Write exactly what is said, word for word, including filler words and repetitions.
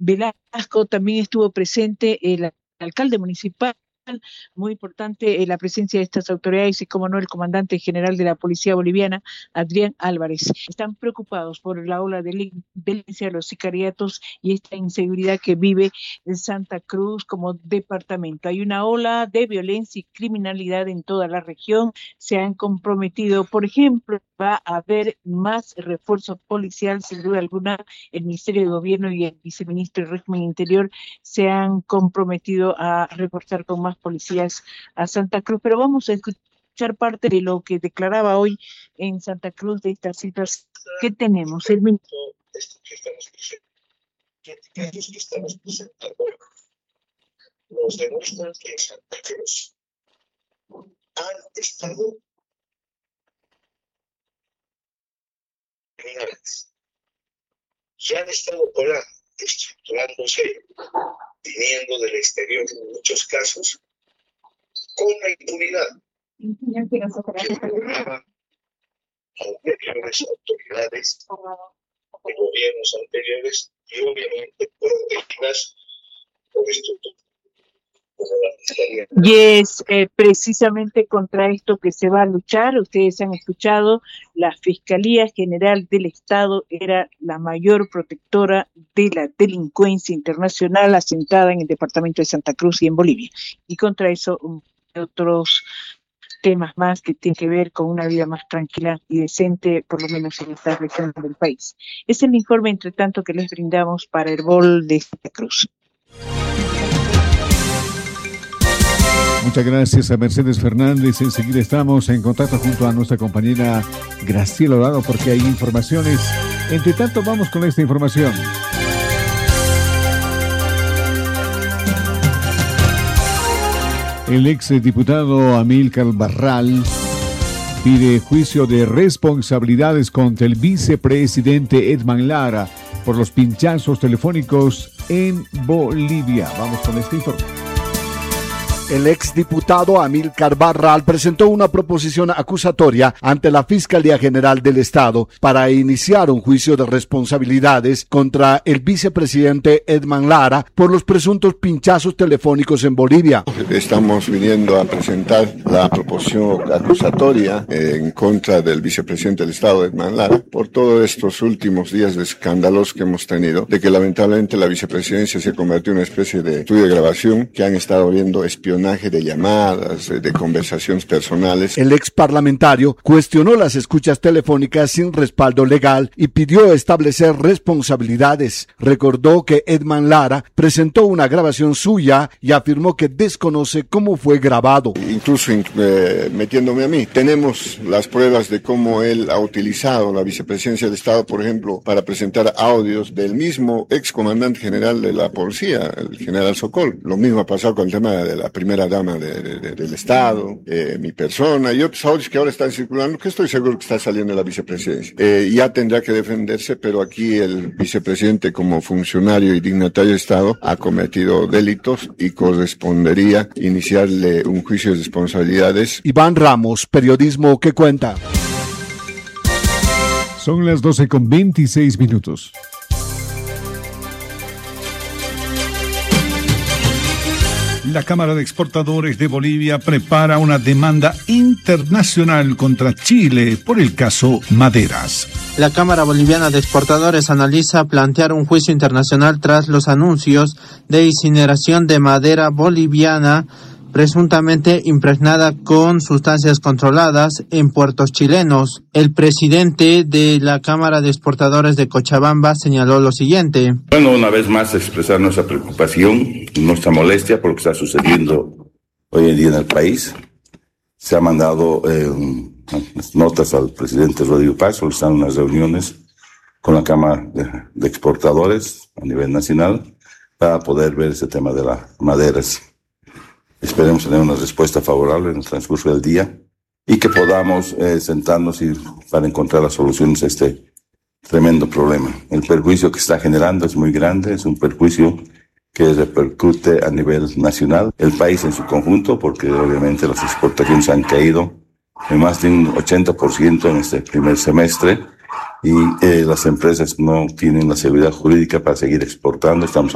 Velasco. También estuvo presente el alcalde municipal. Muy importante eh, la presencia de estas autoridades y, como no, el comandante general de la Policía Boliviana, Adrián Álvarez. Están preocupados por la ola de violencia, los sicariatos y esta inseguridad que vive en Santa Cruz como departamento. Hay una ola de violencia y criminalidad en toda la región. Se han comprometido, por ejemplo, va a haber más refuerzo policial, sin duda alguna. El Ministerio de Gobierno y el Viceministro de Régimen Interior se han comprometido a reforzar con más policías a Santa Cruz, pero vamos a escuchar parte de lo que declaraba hoy en Santa Cruz de estas cifras que tenemos. El ministro que estamos presentando nos demuestran que en Santa Cruz han estado criminales, ya han estado operando, estructurándose, viniendo del exterior en muchos casos, con la impunidad que lograban anteriores autoridades de gobiernos anteriores y obviamente protegidas por estructuras. Y es eh, precisamente contra esto que se va a luchar. Ustedes han escuchado, la Fiscalía General del Estado era la mayor protectora de la delincuencia internacional asentada en el departamento de Santa Cruz y en Bolivia. Y contra eso um, otros temas más que tienen que ver con una vida más tranquila y decente, por lo menos en esta región del país. Es el informe, entre tanto, que les brindamos para Herbol de Santa Cruz. Muchas gracias a Mercedes Fernández. Enseguida estamos en contacto junto a nuestra compañera Graciela Dorado porque hay informaciones. Entre tanto, vamos con esta información. El exdiputado Amílcar Barral pide juicio de responsabilidades contra el vicepresidente Edman Lara por los pinchazos telefónicos en Bolivia. Vamos con este informe. El exdiputado Amílcar Barral presentó una proposición acusatoria ante la Fiscalía General del Estado para iniciar un juicio de responsabilidades contra el vicepresidente Edman Lara por los presuntos pinchazos telefónicos en Bolivia. Estamos viniendo a presentar la proposición acusatoria en contra del vicepresidente del Estado, Edman Lara, por todos estos últimos días de escándalos que hemos tenido, de que lamentablemente la vicepresidencia se convirtió en una especie de estudio de grabación que han estado viendo espionaje de llamadas, de conversaciones personales. El ex parlamentario cuestionó las escuchas telefónicas sin respaldo legal y pidió establecer responsabilidades. Recordó que Edman Lara presentó una grabación suya y afirmó que desconoce cómo fue grabado. Incluso eh, metiéndome a mí, tenemos las pruebas de cómo él ha utilizado la vicepresidencia del Estado, por ejemplo, para presentar audios del mismo ex comandante general de la policía, el general Sokol. Lo mismo ha pasado con el tema de la primera primera dama de, de, de, del Estado, eh, mi persona y otros audios que ahora están circulando, que estoy seguro que está saliendo de la vicepresidencia. Eh, ya tendrá que defenderse, pero aquí el vicepresidente, como funcionario y dignatario de Estado, ha cometido delitos y correspondería iniciarle un juicio de responsabilidades. Iván Ramos, periodismo que cuenta. Son las doce con veintiséis minutos. La Cámara de Exportadores de Bolivia prepara una demanda internacional contra Chile por el caso Maderas. La Cámara Boliviana de Exportadores analiza plantear un juicio internacional tras los anuncios de incineración de madera boliviana presuntamente impregnada con sustancias controladas en puertos chilenos. El presidente de la Cámara de Exportadores de Cochabamba señaló lo siguiente. Bueno, una vez más expresar nuestra preocupación, nuestra molestia por lo que está sucediendo hoy en día en el país. Se ha mandado eh, notas al presidente Rodrigo Paz, solicitando unas reuniones con la Cámara de, de Exportadores a nivel nacional para poder ver ese tema de las maderas. Esperemos tener una respuesta favorable en el transcurso del día y que podamos eh, sentarnos y para encontrar las soluciones a este tremendo problema. El perjuicio que está generando es muy grande, es un perjuicio que repercute a nivel nacional, el país en su conjunto, porque obviamente las exportaciones han caído en más de un ochenta por ciento en este primer semestre y eh, las empresas no tienen la seguridad jurídica para seguir exportando. Estamos